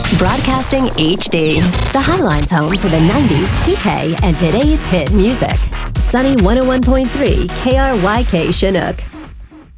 Broadcasting HD, the Highlines home to the 90s, 2K, and today's hit music. Sunny 101.3 KRYK Chinook.